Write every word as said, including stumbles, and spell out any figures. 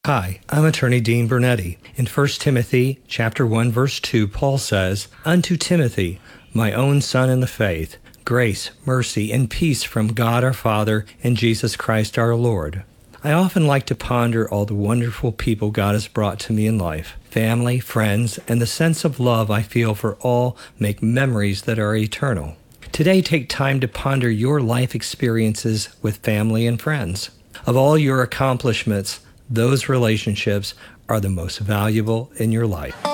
Hi, I'm attorney Dean Bernetti. In First Timothy chapter one, verse two, Paul says, "Unto Timothy, my own son in the faith, grace, mercy, and peace from God our Father and Jesus Christ our Lord." I often like to ponder all the wonderful people God has brought to me in life. Family, friends, and the sense of love I feel for all make memories that are eternal. Today, take time to ponder your life experiences with family and friends. Of all your accomplishments, those relationships are the most valuable in your life.